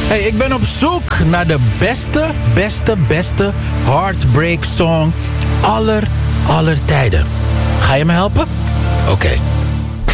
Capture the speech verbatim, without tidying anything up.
Hey, ik ben op zoek naar de beste, beste, beste heartbreak song aller, aller tijden. Ga je me helpen? Oké. Okay.